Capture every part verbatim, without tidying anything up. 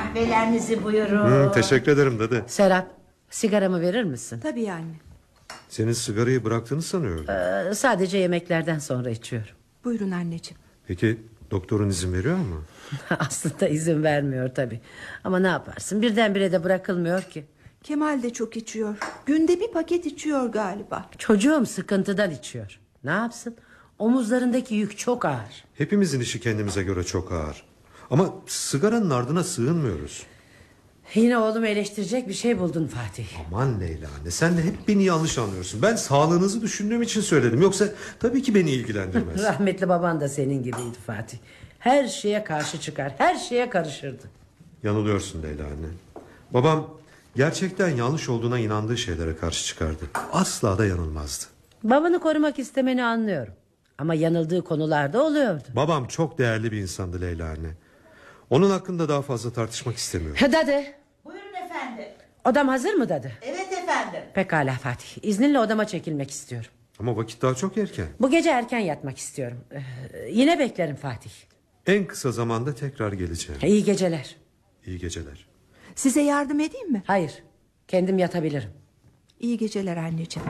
Kahvelerinizi buyurun. Hmm, teşekkür ederim dede. Serap, sigaramı verir misin? Tabii anne. Senin sigarayı bıraktığını sanıyorum. Ee, sadece yemeklerden sonra içiyorum. Buyurun anneciğim. Peki doktorun izin veriyor mu? Aslında izin vermiyor tabii. Ama ne yaparsın, birdenbire de bırakılmıyor ki. Kemal de çok içiyor. Günde bir paket içiyor galiba. Çocuğum sıkıntıdan içiyor. Ne yapsın? Omuzlarındaki yük çok ağır. Hepimizin işi kendimize göre çok ağır. Ama sigaranın ardına sığınmıyoruz. Yine oğlumu eleştirecek bir şey buldun Fatih. Aman Leyla anne, sen de hep beni yanlış anlıyorsun. Ben sağlığınızı düşündüğüm için söyledim. Yoksa tabii ki beni ilgilendirmez. Rahmetli baban da senin gibiydi Fatih. Her şeye karşı çıkar, her şeye karışırdı. Yanılıyorsun Leyla anne. Babam gerçekten yanlış olduğuna inandığı şeylere karşı çıkardı. Asla da yanılmazdı. Babanı korumak istemeni anlıyorum. Ama yanıldığı konularda oluyordu. Babam çok değerli bir insandı Leyla anne. Onun hakkında daha fazla tartışmak istemiyorum. Dadı. Buyurun efendim. Odam hazır mı Dadı? Evet efendim. Pekala Fatih, İzninle odama çekilmek istiyorum. Ama vakit daha çok erken. Bu gece erken yatmak istiyorum. Ee, Yine beklerim Fatih. En kısa zamanda tekrar geleceğim. İyi geceler. İyi geceler. Size yardım edeyim mi? Hayır, kendim yatabilirim. İyi geceler anneciğim.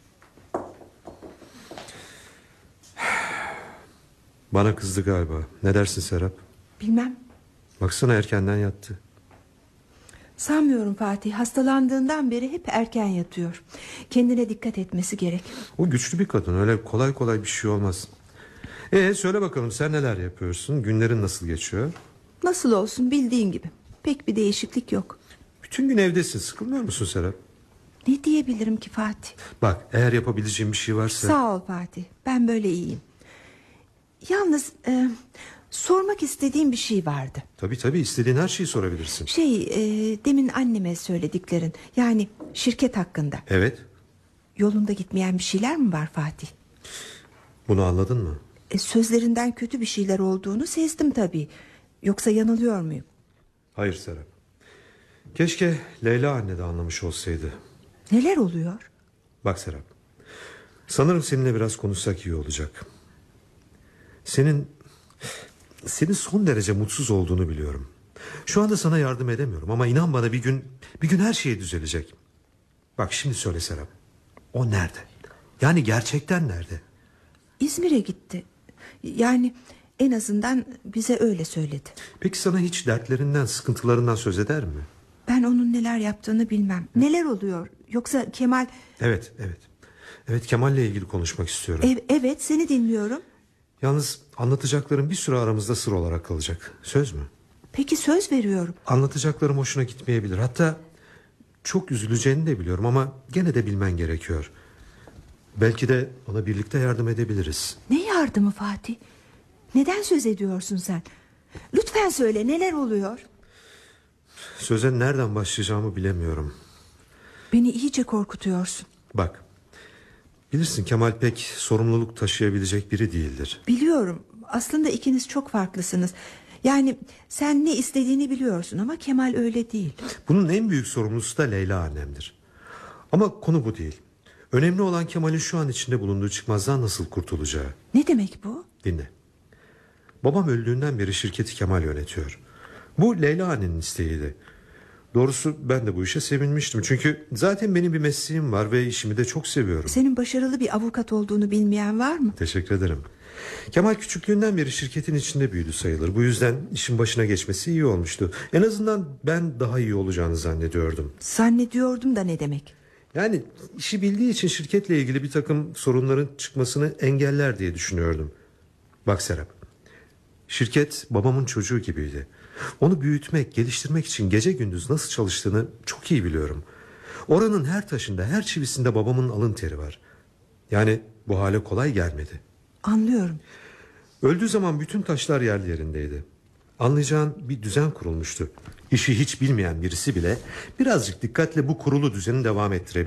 Bana kızdı galiba. Ne dersin Serap? Bilmem. Baksana erkenden yattı. Sanmıyorum Fatih. Hastalandığından beri hep erken yatıyor. Kendine dikkat etmesi gerek. O güçlü bir kadın, öyle kolay kolay bir şey olmaz. Ee söyle bakalım, sen neler yapıyorsun? Günlerin nasıl geçiyor? Nasıl olsun, bildiğin gibi. Pek bir değişiklik yok. Bütün gün evdesin, sıkılmıyor musun Serap? Ne diyebilirim ki Fatih? Bak, eğer yapabileceğim bir şey varsa... Sağ ol Fatih. Ben böyle iyiyim. Yalnız e, sormak istediğim bir şey vardı. Tabii tabii, istediğin her şeyi sorabilirsin. Şey e, demin anneme söylediklerin, yani şirket hakkında. Evet. Yolunda gitmeyen bir şeyler mi var Fatih? Bunu anladın mı? E, sözlerinden kötü bir şeyler olduğunu sezdim tabii. Yoksa yanılıyor muyum? Hayır Serap. Keşke Leyla anne de anlamış olsaydı. Neler oluyor? Bak Serap, sanırım seninle biraz konuşsak iyi olacak. Senin Senin son derece mutsuz olduğunu biliyorum. Şu anda sana yardım edemiyorum ama inan bana, bir gün Bir gün her şey düzelecek. Bak şimdi söyle Serap, o nerede? Yani gerçekten nerede? İzmir'e gitti. Yani en azından bize öyle söyledi. Peki sana hiç dertlerinden, sıkıntılarından söz eder mi? Ben onun neler yaptığını bilmem. Neler oluyor? Yoksa Kemal... Evet, evet. Evet, Kemal'le ilgili konuşmak istiyorum. Ev, evet, seni dinliyorum. Yalnız anlatacaklarım bir süre aramızda sır olarak kalacak. Söz mü? Peki, söz veriyorum. Anlatacaklarım hoşuna gitmeyebilir. Hatta çok üzüleceğini de biliyorum ama gene de bilmen gerekiyor. Belki de ona birlikte yardım edebiliriz. Ne yardımı Fatih? Neden söz ediyorsun sen? Lütfen söyle, neler oluyor? Söze nereden başlayacağımı bilemiyorum. Beni iyice korkutuyorsun. Bak, bilirsin Kemal pek sorumluluk taşıyabilecek biri değildir. Biliyorum, aslında ikiniz çok farklısınız. Yani sen ne istediğini biliyorsun ama Kemal öyle değil. Bunun en büyük sorumlusu da Leyla annemdir. Ama konu bu değil. Önemli olan Kemal'in şu an içinde bulunduğu çıkmazdan nasıl kurtulacağı. Ne demek bu? Dinle. Babam öldüğünden beri şirketi Kemal yönetiyor. Bu Leyla annenin isteğiydi. Doğrusu ben de bu işe sevinmiştim. Çünkü zaten benim bir mesleğim var ve işimi de çok seviyorum. Senin başarılı bir avukat olduğunu bilmeyen var mı? Teşekkür ederim. Kemal küçüklüğünden beri şirketin içinde büyüdü sayılır. Bu yüzden işin başına geçmesi iyi olmuştu. En azından ben daha iyi olacağını zannediyordum. Zannediyordum da ne demek? Yani işi bildiği için şirketle ilgili bir takım sorunların çıkmasını engeller diye düşünüyordum. Bak Serap, şirket babamın çocuğu gibiydi. Onu büyütmek, geliştirmek için gece gündüz nasıl çalıştığını çok iyi biliyorum. Oranın her taşında, her çivisinde babamın alın teri var. Yani bu hale kolay gelmedi. Anlıyorum. Öldüğü zaman bütün taşlar yerli yerindeydi. Anlayacağın bir düzen kurulmuştu. İşi hiç bilmeyen birisi bile birazcık dikkatle bu kurulu düzeni devam ettirebilir.